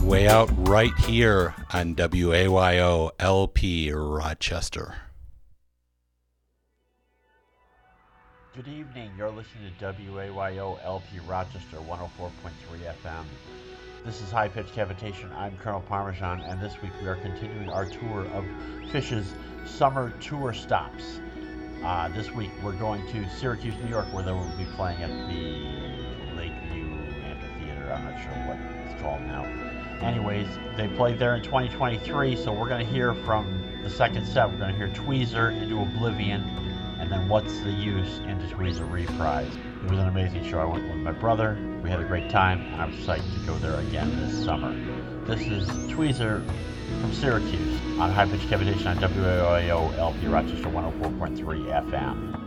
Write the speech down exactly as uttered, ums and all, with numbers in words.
Way Out right here on W A Y O L P Rochester. Good evening. You're listening to W A Y O L P Rochester one oh four point three F M. This is High Pitch Cavitation. I'm Colonel Parmesan, and this week we are continuing our tour of Phish's summer tour stops. Uh, this week we're going to Syracuse, New York, where they will be playing at the Lakeview Amphitheater. I'm not sure what it's called now. Anyways, they played there in twenty twenty-three, so we're going to hear from the second set. We're going to hear Tweezer into Oblivion, and then What's the Use into Tweezer Reprise. It was an amazing show. I went with my brother. We had a great time, and I'm psyched to go there again this summer. This is Tweezer from Syracuse on High Pitch Cavitation on W A Y O L P Rochester one oh four point three F M.